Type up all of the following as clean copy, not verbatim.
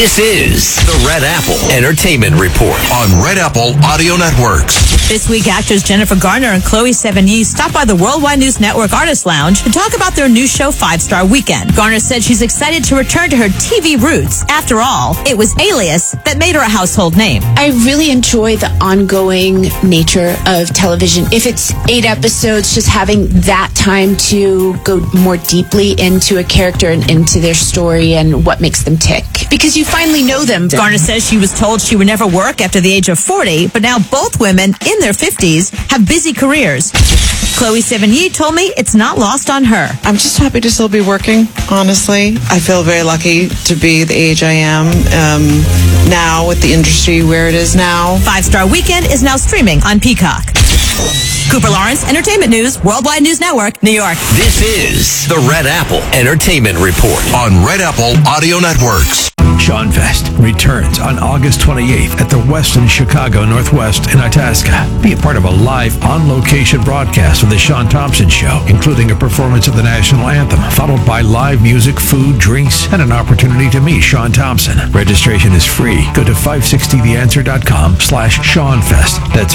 This is the Red Apple Entertainment Report on Red Apple Audio Networks. This week, actors Jennifer Garner and Chloe Sevigny stopped by the Worldwide News Network Artist Lounge to talk about their new show, 5 Star Weekend. Garner said she's excited to return to her TV roots. After all, it was Alias that made her a household name. I really enjoy the ongoing nature of television. If it's 8 episodes, just having that time to go more deeply into a character and into their story and what makes them tick. Because you finally know them. Garner says she was told she would never work after the age of 40, but now both women in their 50s have busy careers. Chloe Sevigny told me it's not lost on her. I'm just happy to still be working, honestly. I feel very lucky to be the age I am now with the industry where it is now. 5 Star Weekend is now streaming on Peacock. Cooper Lawrence, Entertainment News, Worldwide News Network, New York. This is the Red Apple Entertainment Report on Red Apple Audio Networks. Sean Fest returns on August 28th at the Westin Chicago Northwest in Itasca. Be a part of a live, on-location broadcast of The Sean Thompson Show, including a performance of the national anthem, followed by live music, food, drinks, and an opportunity to meet Sean Thompson. Registration is free. Go to 560theanswer.com/SeanFest. That's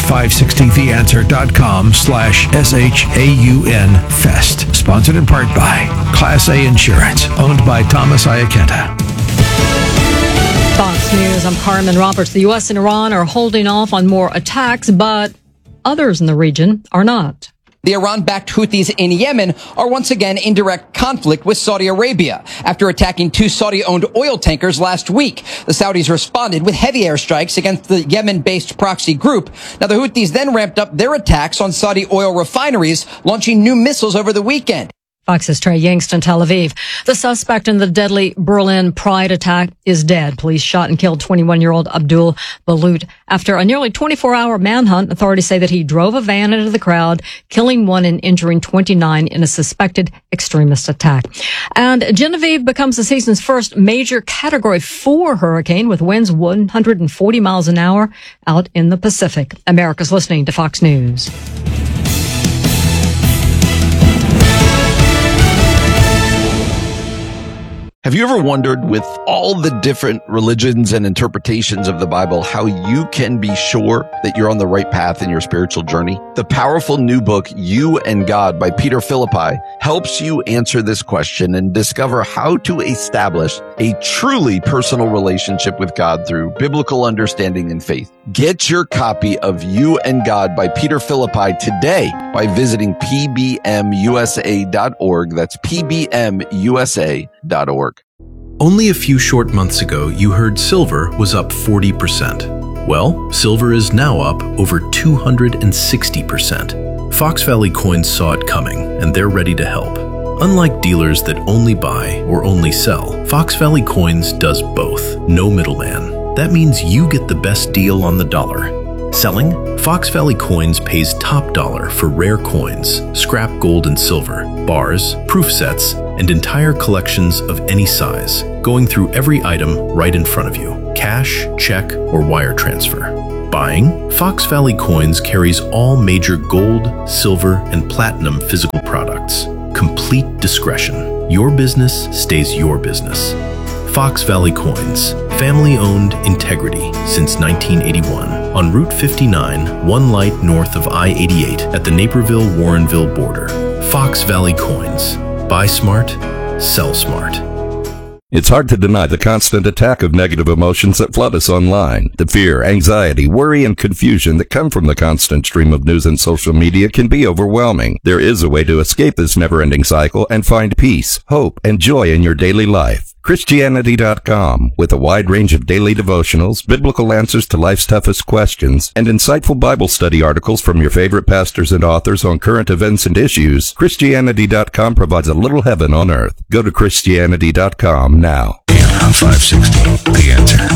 560theanswer.com/SHAUN Fest. Sponsored in part by Class A Insurance, owned by Thomas Iacetta. Fox News, I'm Carmen Roberts. The U.S. and Iran are holding off on more attacks, but others in the region are not. The Iran-backed Houthis in Yemen are once again in direct conflict with Saudi Arabia after attacking 2 Saudi-owned oil tankers last week. The Saudis responded with heavy airstrikes against the Yemen-based proxy group. Now, the Houthis then ramped up their attacks on Saudi oil refineries, launching new missiles over the weekend. Fox's Trey Yangston, Tel Aviv. The suspect in the deadly Berlin Pride attack is dead. Police shot and killed 21-year-old Abdul Balut. After a nearly 24-hour manhunt, authorities say that he drove a van into the crowd, killing 1 and injuring 29 in a suspected extremist attack. And Genevieve becomes the season's first major Category 4 hurricane with winds 140 miles an hour out in the Pacific. America's listening to Fox News. Have you ever wondered, with all the different religions and interpretations of the Bible, how you can be sure that you're on the right path in your spiritual journey? The powerful new book, You and God by Peter Philippi, helps you answer this question and discover how to establish a truly personal relationship with God through biblical understanding and faith. Get your copy of You and God by Peter Philippi today by visiting pbmusa.org. That's pbmusa.org. Only a few short months ago, you heard silver was up 40%. Well, silver is now up over 260%. Fox Valley Coins saw it coming, and they're ready to help. Unlike dealers that only buy or only sell, Fox Valley Coins does both. No middleman. That means you get the best deal on the dollar. Selling, Fox Valley Coins pays top dollar for rare coins, scrap gold and silver, bars, proof sets, and entire collections of any size, going through every item right in front of you, cash, check, or wire transfer. Buying, Fox Valley Coins carries all major gold, silver, and platinum physical products. Complete discretion. Your business stays your business. Fox Valley Coins, family-owned integrity since 1981. On Route 59, 1 light north of I-88 at the Naperville-Warrenville border. Fox Valley Coins. Buy smart, sell smart. It's hard to deny the constant attack of negative emotions that flood us online. The fear, anxiety, worry, and confusion that come from the constant stream of news and social media can be overwhelming. There is a way to escape this never-ending cycle and find peace, hope, and joy in your daily life. Christianity.com, with a wide range of daily devotionals, biblical answers to life's toughest questions, and insightful Bible study articles from your favorite pastors and authors on current events and issues, Christianity.com provides a little heaven on earth. Go to Christianity.com now. On 560, The Answer.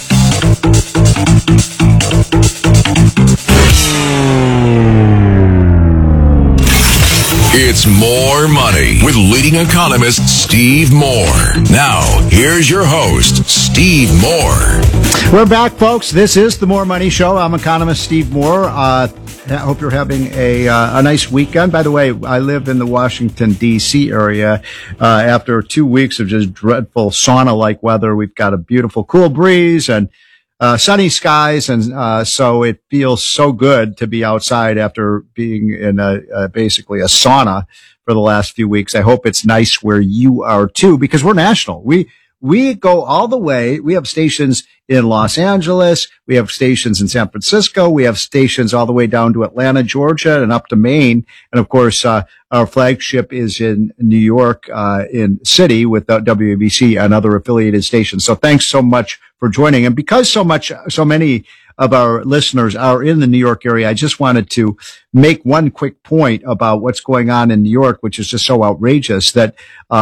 It's More Money with leading economist Steve Moore. Now, here's your host, Steve Moore. We're back, folks. This is the More Money Show. I'm economist Steve Moore. I hope you're having a nice weekend. By the way, I live in the Washington, D.C. area. After 2 weeks of just dreadful sauna-like weather, we've got a beautiful cool breeze and sunny skies. And so it feels so good to be outside after being in basically a sauna for the last few weeks. I hope it's nice where you are too, because we're national. We go all the way. We have stations in Los Angeles. We have stations in San Francisco. We have stations all the way down to Atlanta, Georgia, and up to Maine. And of course, our flagship is in New York, in City with WABC and other affiliated stations. So thanks so much for joining. And because so many of our listeners are in the New York area, I just wanted to make one quick point about what's going on in New York, which is just so outrageous that,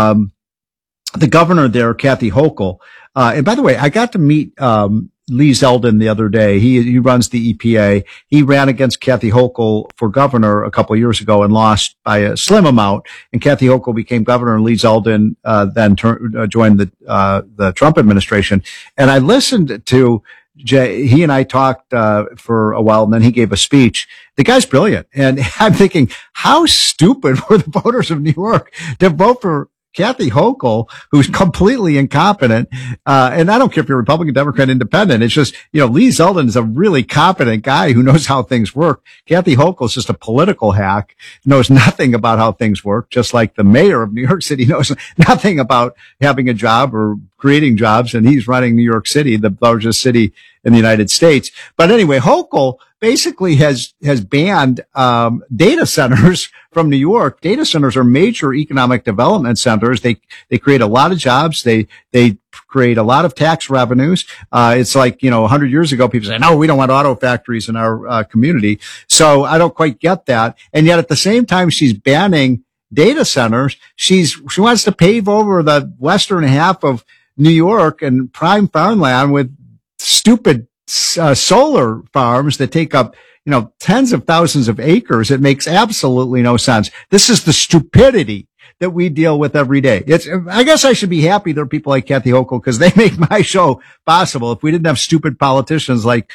the governor there, Kathy Hochul, and by the way, I got to meet Lee Zeldin the other day. He runs the EPA. He ran against Kathy Hochul for governor a couple of years ago and lost by a slim amount. And Kathy Hochul became governor, and Lee Zeldin then joined the Trump administration. And I listened to Jay. He and I talked for a while, and then he gave a speech. The guy's brilliant, and I'm thinking, how stupid were the voters of New York to vote for Kathy Hochul, who's completely incompetent. And I don't care if you're Republican, Democrat, Independent. It's just, Lee Zeldin is a really competent guy who knows how things work. Kathy Hochul is just a political hack, knows nothing about how things work, just like the mayor of New York City knows nothing about having a job or creating jobs. And he's running New York City, the largest city in the United States. But anyway, Hochul basically has banned data centers from New York. Data centers are major economic development centers. They create a lot of jobs. They create a lot of tax revenues. It's like, 100 years ago, people say, no, we don't want auto factories in our community. So I don't quite get that. And yet at the same time, she's banning data centers. She wants to pave over the western half of New York and prime farmland with stupid solar farms that take up, tens of thousands of acres. It makes absolutely no sense. This is the stupidity that we deal with every day. I guess I should be happy there are people like Kathy Hochul because they make my show possible. If we didn't have stupid politicians like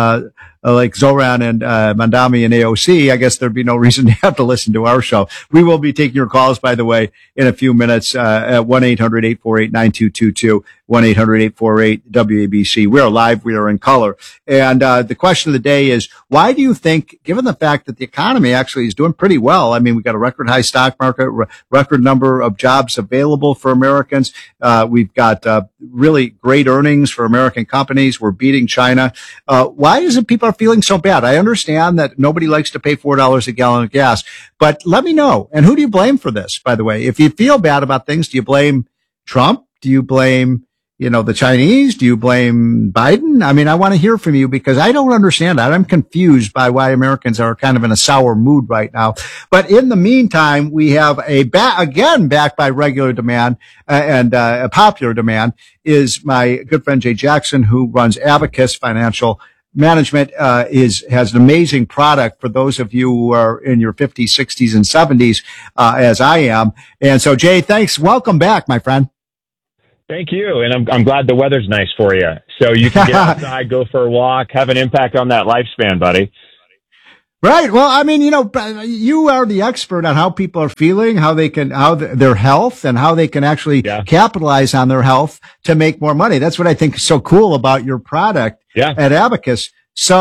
Zoran and Mandami and AOC, I guess there'd be no reason to have to listen to our show. We will be taking your calls, by the way, in a few minutes at 1-800-848-9222, 1-800-848-WABC. We are live. We are in color. And the question of the day is, why do you think, given the fact that the economy actually is doing pretty well, I mean, we've got a record high stock market, record number of jobs available for Americans. We've got really great earnings for American companies. We're beating China. Why is it people are feeling so bad? I understand that nobody likes to pay $4 a gallon of gas, but let me know. And who do you blame for this, by the way? If you feel bad about things, do you blame Trump? Do you blame, the Chinese? Do you blame Biden? I mean, I want to hear from you because I don't understand that. I'm confused by why Americans are kind of in a sour mood right now. But in the meantime, we have again backed by regular demand and a popular demand is my good friend Jay Jackson, who runs Abacus Financial Management, has an amazing product for those of you who are in your 50s, 60s, and 70s, as I am. And so, Jay, thanks. Welcome back, my friend. Thank you. And I'm glad the weather's nice for you. So you can get outside, go for a walk, have an impact on that lifespan, buddy. Right. Well, I mean, you are the expert on how people are feeling, their health and how they can actually capitalize on their health to make more money. That's what I think is so cool about your product at Abacus.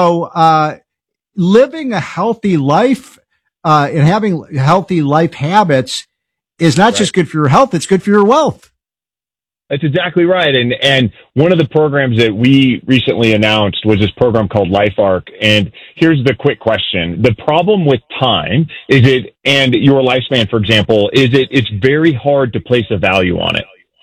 So, living a healthy life, and having healthy life habits is not just good for your health. It's good for your wealth. That's exactly right. And one of the programs that we recently announced was this program called LifeArc. And here's the quick question. The problem with time and your lifespan, for example, it's very hard to place a value on it.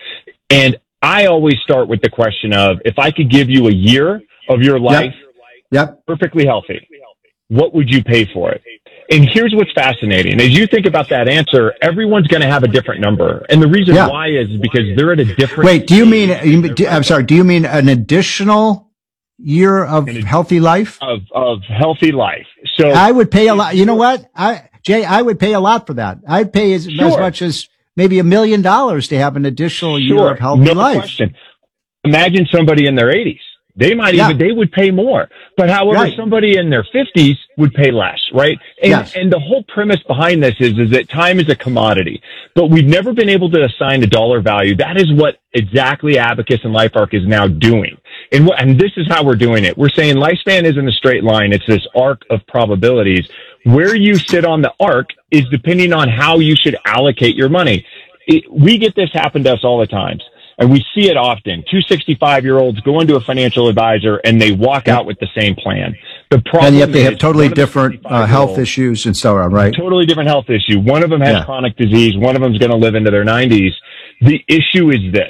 And I always start with the question of, if I could give you a year of your life perfectly healthy, what would you pay for it? And here's what's fascinating. As you think about that answer, everyone's going to have a different number. And the reason why is because they're at a different... Wait, do you mean an additional year of healthy life? Of healthy life. So I would pay a lot. You know what? Jay, I would pay a lot for that. I'd pay as much as maybe $1 million to have an additional year of healthy life. Question. Imagine somebody in their 80s. They might they would pay more. But however, somebody in their 50s would pay less, right? And the whole premise behind this is that time is a commodity, but we've never been able to assign a dollar value. That is what exactly Abacus and LifeArc is now doing. And this is how we're doing it. We're saying lifespan isn't a straight line. It's this arc of probabilities. Where you sit on the arc is depending on how you should allocate your money. We get this happen to us all the time. And we see it often. 2 65-year-olds go into a financial advisor and they walk out with the same plan. The problem and yet they have totally different health issues and so on, right? Totally different health issue. One of them has chronic disease. One of them is going to live into their 90s. The issue is this.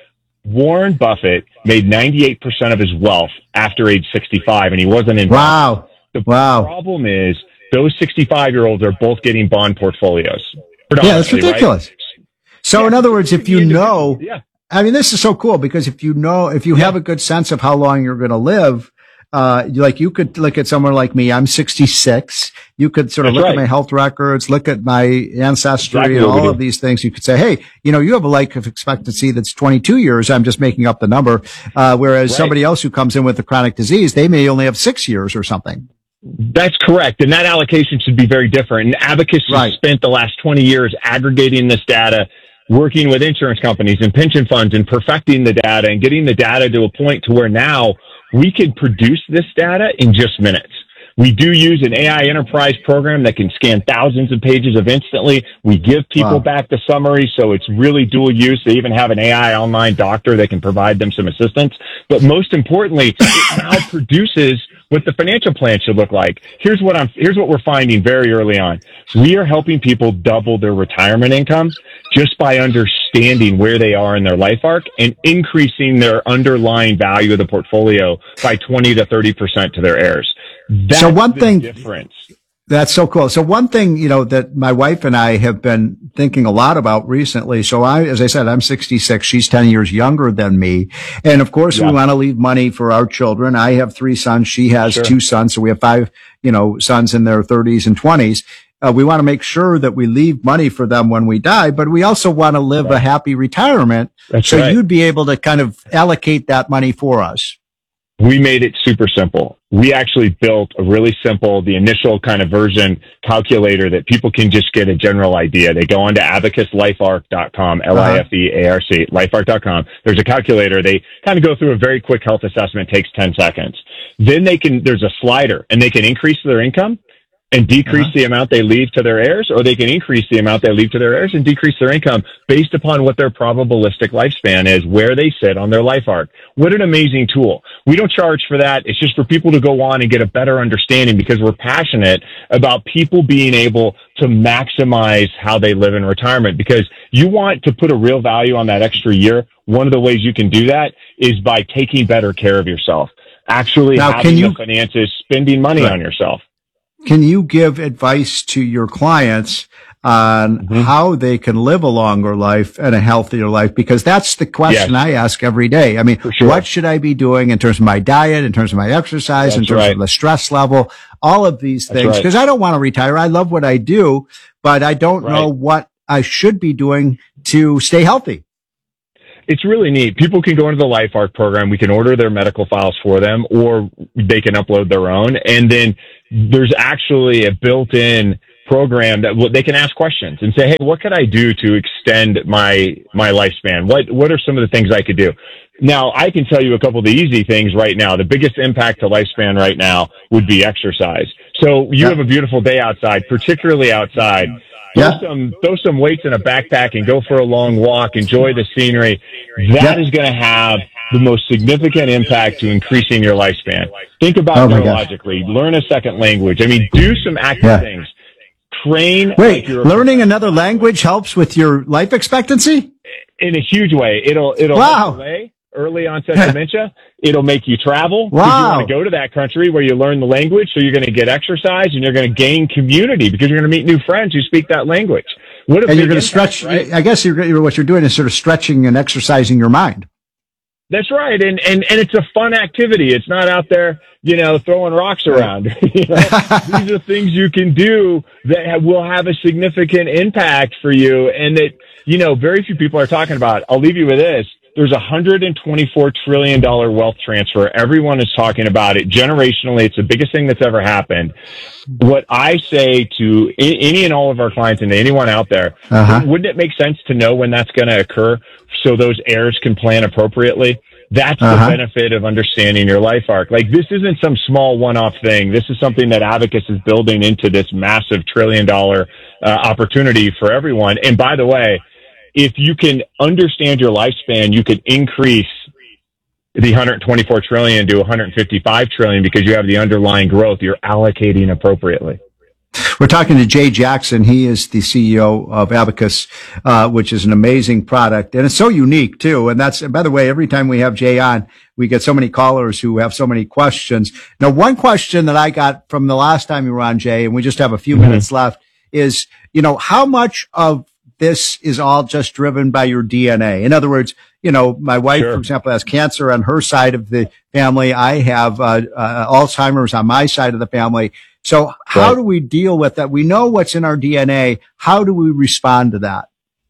Warren Buffett made 98% of his wealth after age 65, and he wasn't in. Wow. The problem is those 65-year-olds are both getting bond portfolios. Yeah, that's ridiculous. Right? So in other words, if you know... I mean, this is so cool because if you have a good sense of how long you're going to live, like you could look at someone like me, I'm 66. You could sort of look at my health records, look at my ancestry and all of these things. You could say, hey, you have a life expectancy that's 22 years. I'm just making up the number. Whereas somebody else who comes in with a chronic disease, they may only have 6 years or something. That's correct. And that allocation should be very different. And Abacus has spent the last 20 years aggregating this data, working with insurance companies and pension funds and perfecting the data and getting the data to a point to where now we can produce this data in just minutes. We do use an AI enterprise program that can scan thousands of pages of instantly. We give people back the summary, so it's really dual use. They even have an AI online doctor that can provide them some assistance. But most importantly, it now produces what the financial plan should look like. Here's what we're finding very early on. We are helping people double their retirement income just by understanding where they are in their life arc and increasing their underlying value of the portfolio by 20 to 30% to their heirs. That's the difference. That's so cool. So one thing, that my wife and I have been thinking a lot about recently. So as I said, I'm 66. She's 10 years younger than me. And of course, we want to leave money for our children. I have 3 sons. She has 2 sons. So we have 5, sons in their 30s and 20s. We want to make sure that we leave money for them when we die, but we also want to live a happy retirement. So you'd be able to kind of allocate that money for us. We made it super simple. We actually built a really simple, the initial kind of version calculator that people can just get a general idea. They go onto abacuslifearc.com, LIFEARC, lifearc.com. There's a calculator. They kind of go through a very quick health assessment, takes 10 seconds. Then there's a slider and they can increase their income and decrease the amount they leave to their heirs, or they can increase the amount they leave to their heirs and decrease their income based upon what their probabilistic lifespan is, where they sit on their life arc. What an amazing tool. We don't charge for that. It's just for people to go on and get a better understanding because we're passionate about people being able to maximize how they live in retirement, because you want to put a real value on that extra year. One of the ways you can do that is by taking better care of yourself, actually having the finances, spending money on yourself. Can you give advice to your clients on how they can live a longer life and a healthier life? Because that's the question I ask every day. I mean, what should I be doing in terms of my diet, in terms of my exercise, in terms of the stress level, all of these things? Because I don't want to retire. I love what I do, but I don't know what I should be doing to stay healthy. It's really neat. People can go into the LifeArc program. We can order their medical files for them, or they can upload their own. And then there's actually a built-in program that they can ask questions and say, hey, what could I do to extend my lifespan? What are some of the things I could do? Now, I can tell you a couple of the easy things right now. The biggest impact to lifespan right now would be exercise. So you have a beautiful day outside, particularly outside. Throw some weights in a backpack and go for a long walk. Enjoy the scenery. That is going to have the most significant impact to increasing your lifespan. Think about it neurologically. Learn a second language. I mean, do some active things. Train. Wait, learning another language helps with your life expectancy? In a huge way. It'll help delay early onset dementia. It'll make you travel. Wow. You want to go to that country where you learn the language, so you're going to get exercise and you're going to gain community because you're going to meet new friends who speak that language. And you're going to stretch. Right? I guess what you're doing is sort of stretching and exercising your mind. That's right. And it's a fun activity. It's not out there, throwing rocks around. These are things you can do that will have a significant impact for you and that, very few people are talking about. I'll leave you with this. there's $124 trillion wealth transfer. Everyone is talking about it generationally. It's the biggest thing that's ever happened. What I say to any and all of our clients and anyone out there, wouldn't it make sense to know when that's going to occur so those heirs can plan appropriately? That's the benefit of understanding your life arc. Like, this isn't some small one-off thing. This is something that Abacus is building into this massive $1 trillion opportunity for everyone. And by the way, if you can understand your lifespan, you could increase the 124 trillion to 155 trillion because you have the underlying growth. You're allocating appropriately. We're talking to Jay Jackson. He is the CEO of Abacus, which is an amazing product. And it's so unique, too. And that's, by the way, every time we have Jay on, we get so many callers who have so many questions. Now, one question that I got from the last time you were on, Jay, and we just have a few minutes left, is, how much of this is all just driven by your DNA? In other words, my wife, for example, has cancer on her side of the family. I have Alzheimer's on my side of the family. So how do we deal with that? We know what's in our DNA. How do we respond to that?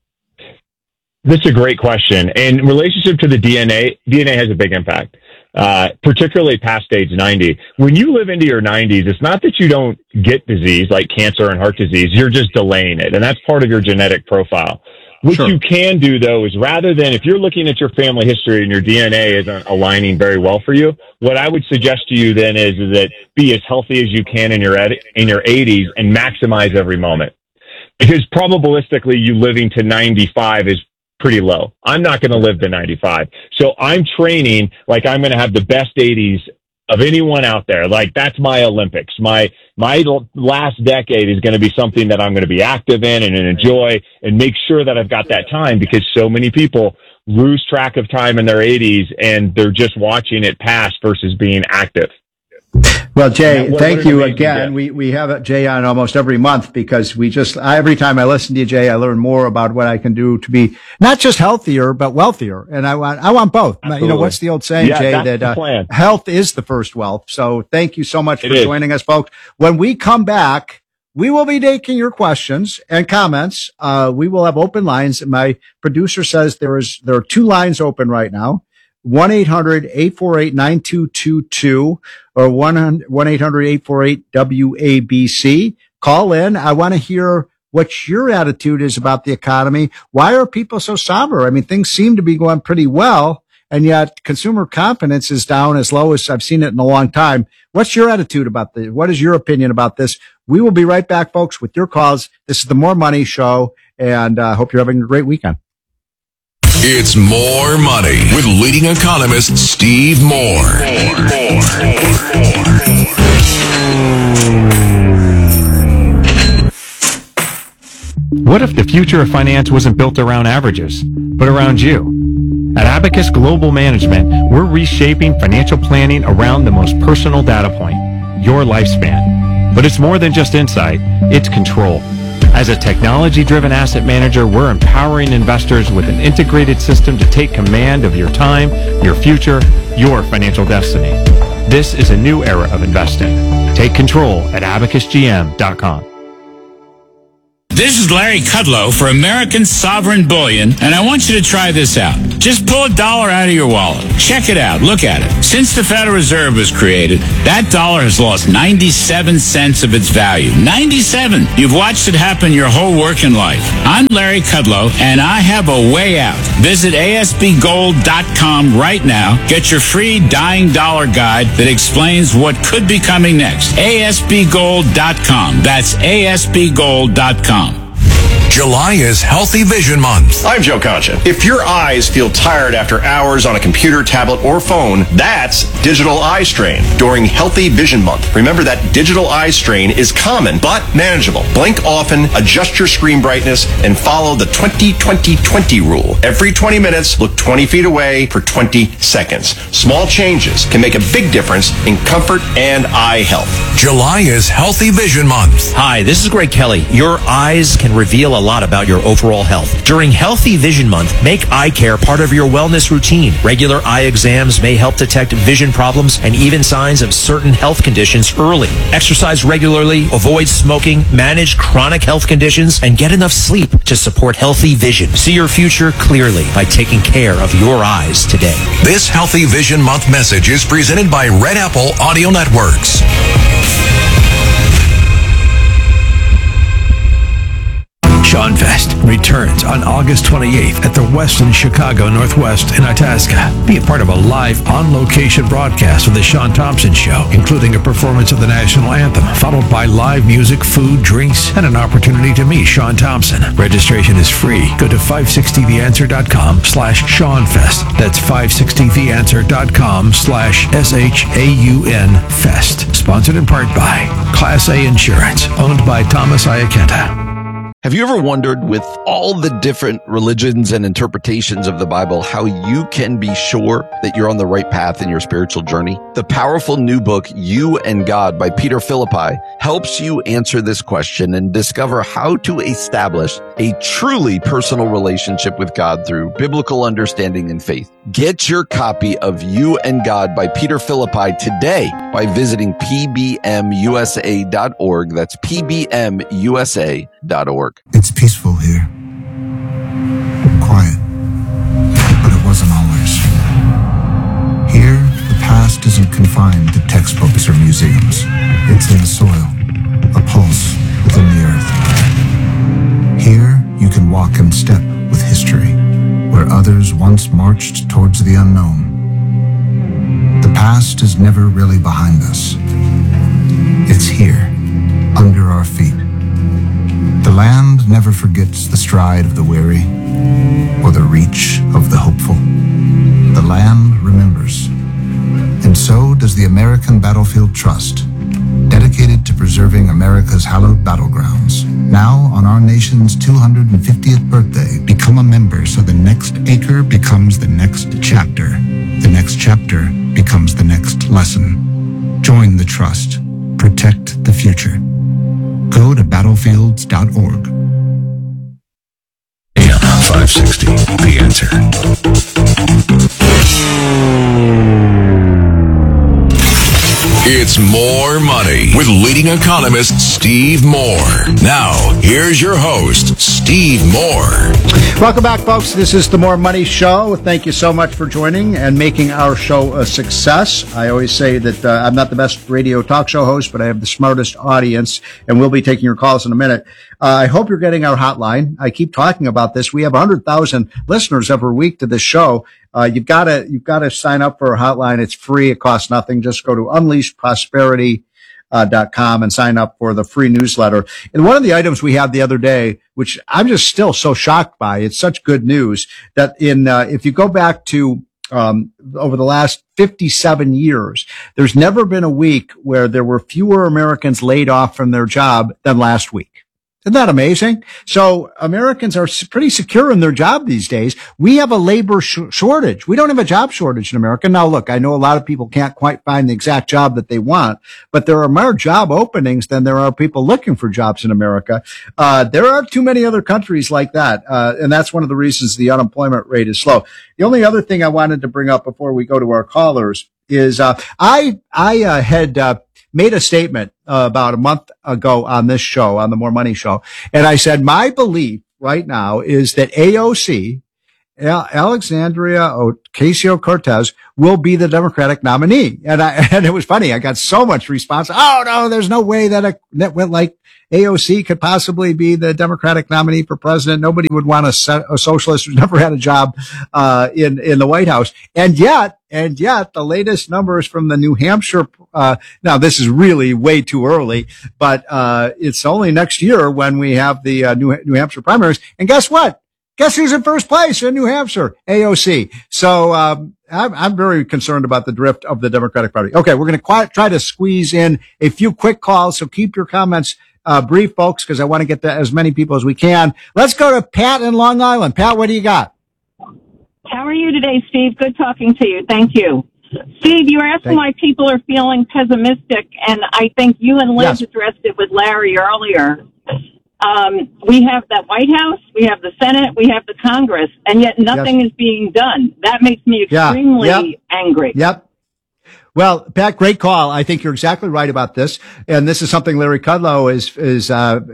That's a great question. In relationship to the DNA has a big impact, particularly past age 90. When you live into your 90s, it's not that you don't get disease like cancer and heart disease. You're just delaying it. And that's part of your genetic profile. What you can do, though, is rather than, if you're looking at your family history and your DNA isn't aligning very well for you, what I would suggest to you then is that be as healthy as you can in your 80s and maximize every moment. Because probabilistically, you living to 95 is pretty low. I'm not going to live to 95. So I'm training like I'm going to have the best 80s of anyone out there. Like, that's my Olympics. My last decade is going to be something that I'm going to be active in and enjoy and make sure that I've got that time, because so many people lose track of time in their 80s and they're just watching it pass versus being active. Well, Jay, thank you again. We have Jay on almost every month because every time I listen to you, Jay, I learn more about what I can do to be not just healthier, but wealthier. And I want both. Absolutely. What's the old saying, Jay, that health is the first wealth. So thank you so much for joining us, folks. When we come back, we will be taking your questions and comments. We will have open lines. My producer says there are 2 lines open right now. 1-800-848-9222 or 1-800-848-WABC. Call in. I want to hear what your attitude is about the economy. Why are people so somber? I mean, things seem to be going pretty well, and yet consumer confidence is down as low as I've seen it in a long time. What's your attitude about this? What is your opinion about this? We will be right back, folks, with your calls. This is the More Money Show, and I hope you're having a great weekend. It's More Money with leading economist Steve Moore. What if the future of finance wasn't built around averages, but around you? At Abacus Global Management, we're reshaping financial planning around the most personal data point, your lifespan. But it's more than just insight, it's control. As a technology-driven asset manager, we're empowering investors with an integrated system to take command of your time, your future, your financial destiny. This is a new era of investing. Take control at abacusgm.com. This is Larry Kudlow for American Sovereign Bullion, and I want you to try this out. Just pull $1 out of your wallet. Check it out. Look at it. Since the Federal Reserve was created, that dollar has lost 97 cents of its value. 97! You've watched it happen your whole working life. I'm Larry Kudlow, and I have a way out. Visit ASBGold.com right now. Get your free Dying Dollar Guide that explains what could be coming next. ASBGold.com. That's ASBGold.com. July is Healthy Vision Month. I'm Joe Concha. If your eyes feel tired after hours on a computer, tablet, or phone, that's digital eye strain during Healthy Vision Month. Remember that digital eye strain is common but manageable. Blink often, adjust your screen brightness, and follow the 20-20-20 rule. Every 20 minutes, look 20 feet away for 20 seconds. Small changes can make a big difference in comfort and eye health. July is Healthy Vision Month. Hi, this is Greg Kelly. Your eyes can reveal a lot about your overall health. During Healthy Vision Month, make eye care part of your wellness routine. Regular eye exams may help detect vision problems and even signs of certain health conditions early. Exercise regularly, avoid smoking, manage chronic health conditions, and get enough sleep to support healthy vision. See your future clearly by taking care of your eyes today. This Healthy Vision Month message is presented by Red Apple Audio Networks. Sean Fest returns on August 28th at the Westin Chicago Northwest in Itasca. Be a part of a live, on-location broadcast of The Sean Thompson Show, including a performance of the national anthem, followed by live music, food, drinks, and an opportunity to meet Sean Thompson. Registration is free. Go to 560theanswer.com/SeanFest. That's 560theanswer.com/SHAUN Fest. Sponsored in part by Class A Insurance, owned by Thomas Iacenta. Have you ever wondered, with all the different religions and interpretations of the Bible, how you can be sure that you're on the right path in your spiritual journey? The powerful new book, You and God by Peter Philippi, helps you answer this question and discover how to establish a truly personal relationship with God through biblical understanding and faith. Get your copy of You and God by Peter Philippi today by visiting pbmusa.org. That's pbmusa.org. It's peaceful here. Quiet. But it wasn't always. Here, the past isn't confined to textbooks or museums. It's in the soil, a pulse within the earth. Here, you can walk in step with history, where others once marched towards the unknown. The past is never really behind us. It's here, under our feet. The land never forgets the stride of the weary or the reach of the hopeful. The land remembers. And so does the American Battlefield Trust, dedicated to preserving America's hallowed battlegrounds. Now, on our nation's 250th birthday, become a member so the next acre becomes the next chapter. The next chapter becomes the next lesson. Join the trust. Protect the future. Go to battlefields.org. AM 560, The Answer. It's More Money with leading economist Steve Moore. Now, here's your host, Steve Moore. Welcome back, folks. This is the More Money Show. Thank you so much for joining and making our show a success. I always say that I'm not the best radio talk show host, but I have the smartest audience, and we'll be taking your calls in a minute. I hope you're getting our hotline. I keep talking about this. We have 100,000 listeners every week to this show. You've got to sign up for a hotline. It's free. It costs nothing. Just go to unleashprosperity.com and sign up for the free newsletter. And one of the items we had the other day, which I'm just still so shocked by, it's such good news that if you go back to, over the last 57 years, there's never been a week where there were fewer Americans laid off from their job than last week. Isn't that amazing? So Americans are pretty secure in their job these days. We have a labor shortage. We don't have a job shortage in America. Now, look, I know a lot of people can't quite find the exact job that they want, but there are more job openings than there are people looking for jobs in America. There are too many other countries like that. And that's one of the reasons the unemployment rate is slow. The only other thing I wanted to bring up before we go to our callers is, I had made a statement about a month ago on this show, on the More Money Show. And I said, my belief right now is that AOC, Alexandria Ocasio-Cortez, will be the Democratic nominee. And it was funny. I got so much response. Oh, no, there's no way that AOC could possibly be the Democratic nominee for president. Nobody would want a socialist who's never had a job in the White House. And yet, the latest numbers from the New Hampshire, now this is really way too early, but it's only next year when we have the New Hampshire primaries. And guess what? Guess who's in first place in New Hampshire? AOC. So I'm very concerned about the drift of the Democratic Party. Okay, we're going to try to squeeze in a few quick calls, so keep your comments brief, folks, because I want to get to as many people as we can. Let's go to Pat in Long Island. Pat, what do you got? How are you today, Steve? Good talking to you. Thank you. Steve, you were asking why people are feeling pessimistic, and I think you and Liz addressed it with Larry earlier. We have the White House, we have the Senate, we have the Congress, and yet nothing is being done. That makes me extremely angry. Yep. Well, Pat, great call. I think you're exactly right about this. And this is something Larry Kudlow is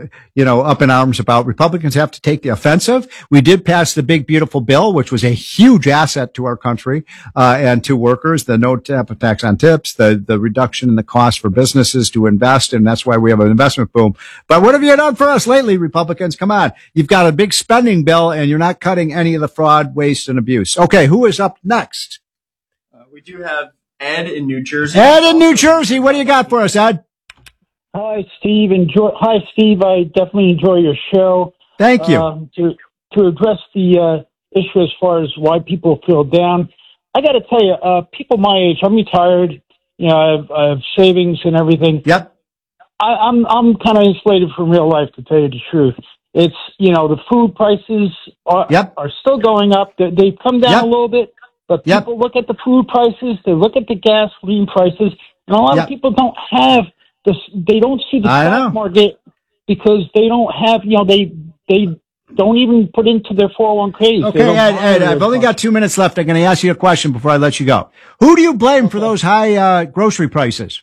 up in arms about. Republicans have to take the offensive. We did pass the big, beautiful bill, which was a huge asset to our country, and to workers, the no tax on tips, the reduction in the cost for businesses to invest. And that's why we have an investment boom. But what have you done for us lately, Republicans? Come on. You've got a big spending bill and you're not cutting any of the fraud, waste, and abuse. Okay. Who is up next? We do have Ed in New Jersey. Ed in New Jersey. What do you got for us, Ed? Hi, Steve. Hi, Steve. I definitely enjoy your show. Thank you. To address the issue as far as why people feel down, I got to tell you, people my age, I'm retired. I have savings and everything. Yep. I'm kind of insulated from real life, to tell you the truth. It's the food prices are still going up. They've come down a little bit. But people look at the food prices, they look at the gasoline prices, and a lot of people don't have this. They don't see the stock market because they don't have, they don't even put into their 401ks. Okay, Ed, I've only got 2 minutes left. I'm going to ask you a question before I let you go. Who do you blame for those high grocery prices?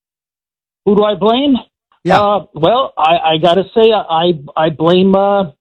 Who do I blame? Yeah. Well, I got to say, I blame,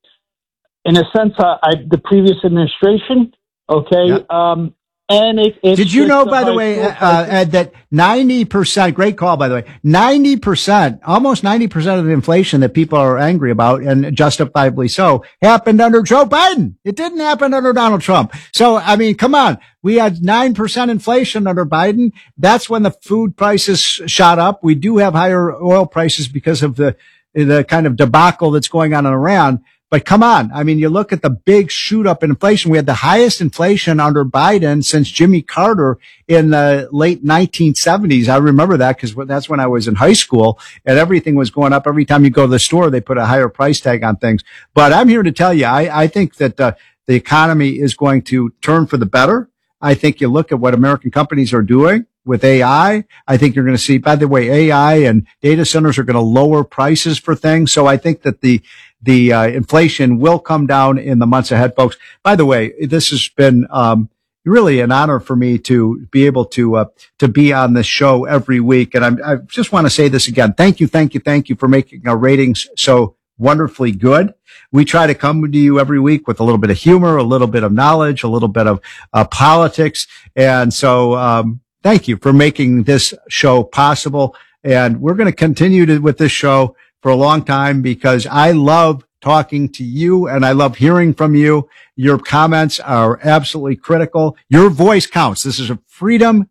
in a sense, the previous administration. Okay. Yep. And did you know, by the way, Ed, that 90%, great call, by the way, 90%, almost 90% of the inflation that people are angry about, and justifiably so, happened under Joe Biden. It didn't happen under Donald Trump. So, I mean, come on. We had 9% inflation under Biden. That's when the food prices shot up. We do have higher oil prices because of the kind of debacle that's going on in Iran. But come on. I mean, you look at the big shoot up in inflation. We had the highest inflation under Biden since Jimmy Carter in the late 1970s. I remember that because that's when I was in high school and everything was going up. Every time you go to the store, they put a higher price tag on things. But I'm here to tell you, I think that the economy is going to turn for the better. I think you look at what American companies are doing with AI. I think you're going to see, by the way, AI and data centers are going to lower prices for things. So I think that the inflation will come down in the months ahead, folks. By the way, this has been really an honor for me to be able to be on this show every week. And I just want to say this again. Thank you for making our ratings so wonderfully good. We try to come to you every week with a little bit of humor, a little bit of knowledge, a little bit of politics. And so thank you for making this show possible. And we're going to continue with this show for a long time because I love talking to you and I love hearing from you. Your comments are absolutely critical. Your voice counts. This is a freedom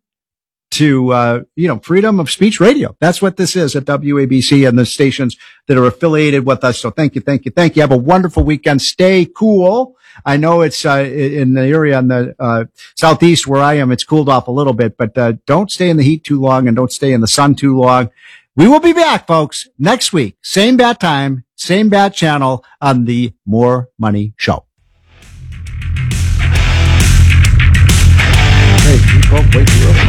to, freedom of speech radio. That's what this is at WABC and the stations that are affiliated with us. So thank you. Have a wonderful weekend. Stay cool. I know it's, in the area on the, southeast where I am, it's cooled off a little bit, but, don't stay in the heat too long and don't stay in the sun too long. We will be back, folks, next week. Same bat time, same bat channel on the More Money Show. Hey, you both way too early.